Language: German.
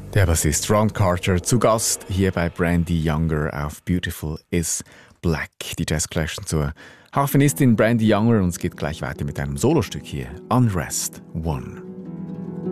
Der Bassist Ron Carter zu Gast hier bei Brandy Younger auf Beautiful is Black. Die Jazz-Collection zur Harfenistin Brandy Younger und es geht gleich weiter mit einem Solostück hier, Unrest One.